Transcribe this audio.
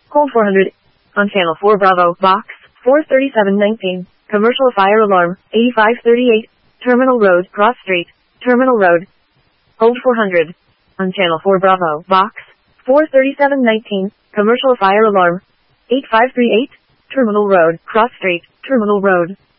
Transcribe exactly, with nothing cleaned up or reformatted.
Hold four hundred. On channel four Bravo, box, four thirty-seven nineteen. Commercial fire alarm, eighty-five thirty-eight. Terminal Road, Cross Street. Terminal Road. Hold four hundred. On channel four Bravo, box, four thirty-seven nineteen. Commercial fire alarm, eighty-five thirty-eight. Terminal Road, Cross Street. Terminal Road.